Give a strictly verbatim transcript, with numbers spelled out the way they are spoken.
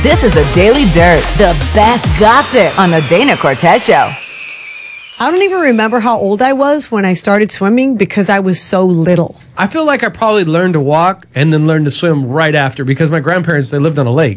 This is the Daily Dirt, the best gossip on the Dana Cortez Show. I don't even remember how old I was when I started swimming because I was so little. I feel like I probably learned to walk and then learned to swim right after because my grandparents, they lived on a lake.